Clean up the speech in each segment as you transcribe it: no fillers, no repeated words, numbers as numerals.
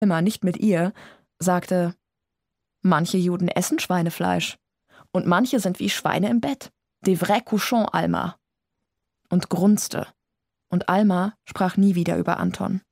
Alma nicht mit ihr, sagte: »Manche Juden essen Schweinefleisch. Und manche sind wie Schweine im Bett. Des vrais cochons, Alma.« Und grunzte. Und Alma sprach nie wieder über Anton.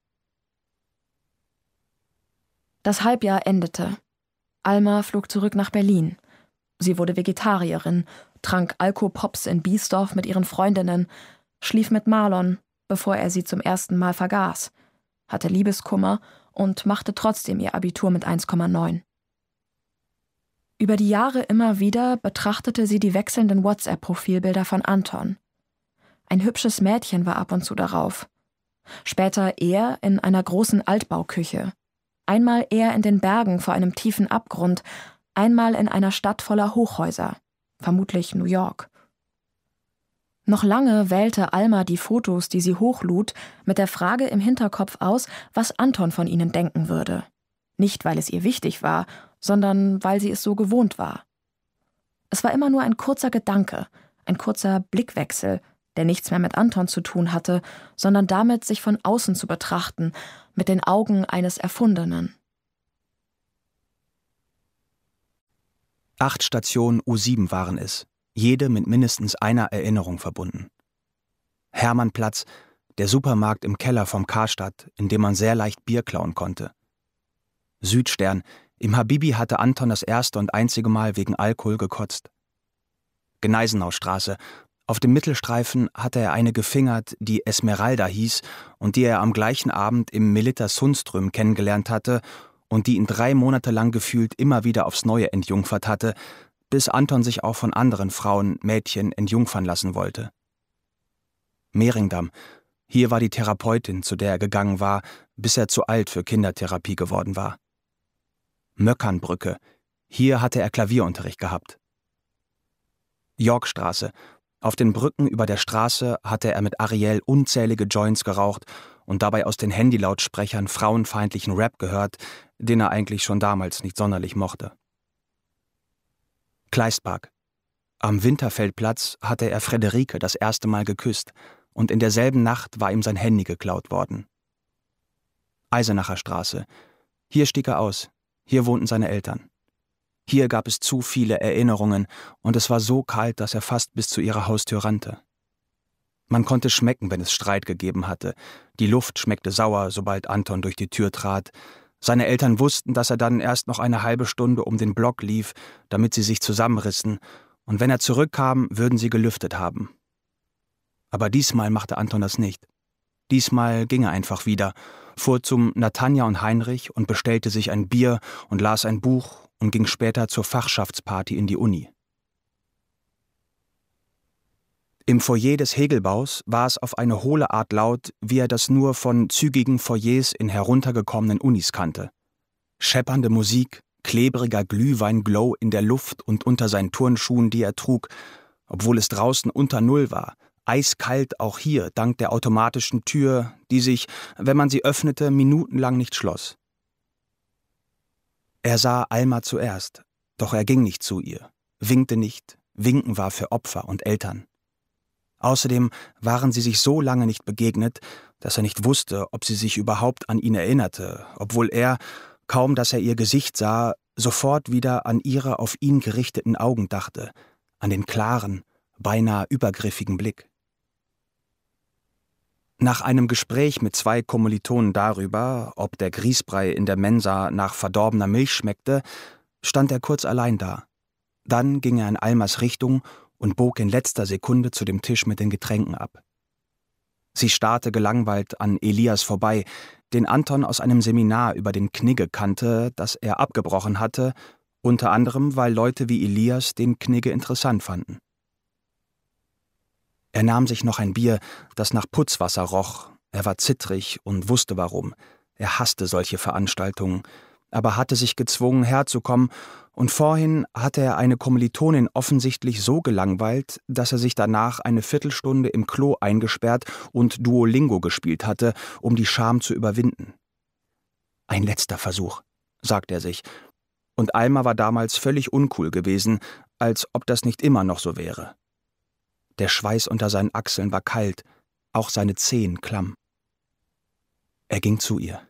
Das Halbjahr endete. Alma flog zurück nach Berlin. Sie wurde Vegetarierin, trank Alkopops in Biesdorf mit ihren Freundinnen, schlief mit Marlon, bevor er sie zum ersten Mal vergaß, hatte Liebeskummer und machte trotzdem ihr Abitur mit 1,9. Über die Jahre immer wieder betrachtete sie die wechselnden WhatsApp-Profilbilder von Anton. Ein hübsches Mädchen war ab und zu darauf. Später er in einer großen Altbauküche. Einmal er in den Bergen vor einem tiefen Abgrund, einmal in einer Stadt voller Hochhäuser, vermutlich New York. Noch lange wählte Alma die Fotos, die sie hochlud, mit der Frage im Hinterkopf aus, was Anton von ihnen denken würde. Nicht, weil es ihr wichtig war, sondern weil sie es so gewohnt war. Es war immer nur ein kurzer Gedanke, ein kurzer Blickwechsel, der nichts mehr mit Anton zu tun hatte, sondern damit, sich von außen zu betrachten, mit den Augen eines Erfundenen. 8 Stationen U7 waren es, jede mit mindestens einer Erinnerung verbunden. Hermannplatz, der Supermarkt im Keller vom Karstadt, in dem man sehr leicht Bier klauen konnte. Südstern, im Habibi hatte Anton das erste und einzige Mal wegen Alkohol gekotzt. Gneisenaustraße, auf dem Mittelstreifen hatte er eine gefingert, die Esmeralda hieß und die er am gleichen Abend im Melitta Sundström kennengelernt hatte und die ihn 3 Monate lang gefühlt immer wieder aufs Neue entjungfert hatte, bis Anton sich auch von anderen Frauen, Mädchen entjungfern lassen wollte. Mehringdamm, hier war die Therapeutin, zu der er gegangen war, bis er zu alt für Kindertherapie geworden war. Möckernbrücke, hier hatte er Klavierunterricht gehabt. Yorkstraße, auf den Brücken über der Straße hatte er mit Ariel unzählige Joints geraucht und dabei aus den Handylautsprechern frauenfeindlichen Rap gehört, den er eigentlich schon damals nicht sonderlich mochte. Kleistpark. Am Winterfeldplatz hatte er Friederike das erste Mal geküsst und in derselben Nacht war ihm sein Handy geklaut worden. Eisenacher Straße. Hier stieg er aus. Hier wohnten seine Eltern. Hier gab es zu viele Erinnerungen und es war so kalt, dass er fast bis zu ihrer Haustür rannte. Man konnte schmecken, wenn es Streit gegeben hatte. Die Luft schmeckte sauer, sobald Anton durch die Tür trat. Seine Eltern wussten, dass er dann erst noch eine halbe Stunde um den Block lief, damit sie sich zusammenrissen, und wenn er zurückkam, würden sie gelüftet haben. Aber diesmal machte Anton das nicht. Diesmal ging er einfach wieder, fuhr zum Natanja und Heinrich und bestellte sich ein Bier und las ein Buch und ging später zur Fachschaftsparty in die Uni. Im Foyer des Hegelbaus war es auf eine hohle Art laut, wie er das nur von zügigen Foyers in heruntergekommenen Unis kannte. Scheppernde Musik, klebriger Glühweinglow in der Luft und unter seinen Turnschuhen, die er trug, obwohl es draußen unter Null war, eiskalt auch hier dank der automatischen Tür, die sich, wenn man sie öffnete, minutenlang nicht schloss. Er sah Alma zuerst, doch er ging nicht zu ihr, winkte nicht, winken war für Opfer und Eltern. Außerdem waren sie sich so lange nicht begegnet, dass er nicht wusste, ob sie sich überhaupt an ihn erinnerte, obwohl er, kaum dass er ihr Gesicht sah, sofort wieder an ihre auf ihn gerichteten Augen dachte, an den klaren, beinahe übergriffigen Blick. Nach einem Gespräch mit 2 Kommilitonen darüber, ob der Grießbrei in der Mensa nach verdorbener Milch schmeckte, stand er kurz allein da. Dann ging er in Almas Richtung und bog in letzter Sekunde zu dem Tisch mit den Getränken ab. Sie starrte gelangweilt an Elias vorbei, den Anton aus einem Seminar über den Knigge kannte, das er abgebrochen hatte, unter anderem, weil Leute wie Elias den Knigge interessant fanden. Er nahm sich noch ein Bier, das nach Putzwasser roch. Er war zittrig und wusste warum. Er hasste solche Veranstaltungen, aber hatte sich gezwungen, herzukommen, und vorhin hatte er eine Kommilitonin offensichtlich so gelangweilt, dass er sich danach eine Viertelstunde im Klo eingesperrt und Duolingo gespielt hatte, um die Scham zu überwinden. Ein letzter Versuch, sagte er sich, und Alma war damals völlig uncool gewesen, als ob das nicht immer noch so wäre. Der Schweiß unter seinen Achseln war kalt, auch seine Zehen klamm. Er ging zu ihr.